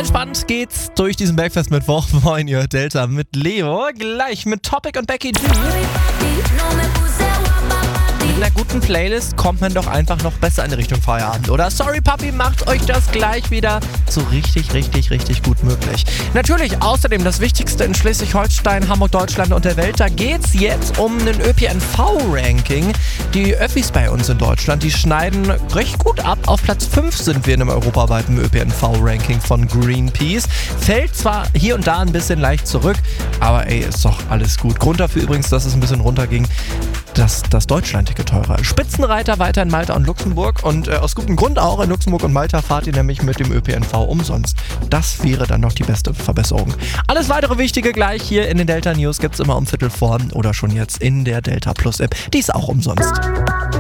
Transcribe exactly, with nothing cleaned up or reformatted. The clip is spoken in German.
entspannt geht's durch diesen Bergfest-Mittwoch. Moin, ihr Delta mit Leo. Gleich mit Topic und Becky G. Mit einer guten Playlist kommt man doch einfach noch besser in Richtung Feierabend, oder? Sorry Papi, macht euch das gleich wieder so richtig, richtig, richtig gut möglich. Natürlich außerdem das Wichtigste in Schleswig-Holstein, Hamburg, Deutschland und der Welt. Da geht's jetzt um ein Ö P N V-Ranking. Die Öffis bei uns in Deutschland, die schneiden recht gut ab. Auf Platz fünf sind wir in einem europaweiten Ö P N V-Ranking von Greenpeace. Fällt zwar hier und da ein bisschen leicht zurück, aber ey, ist doch alles gut. Grund dafür übrigens, dass es ein bisschen runterging, dass das Deutschland-Ticket teurer ist. Spitzenreiter weiter in Malta und Luxemburg und äh, aus gutem Grund auch in Luxemburg und Malta fahrt ihr nämlich mit dem Ö P N V umsonst. Das wäre dann noch die beste Verbesserung. Alles weitere Wichtige gleich hier in den Delta News gibt's immer um Viertel vor oder schon jetzt in der Delta Plus App. Die ist auch umsonst.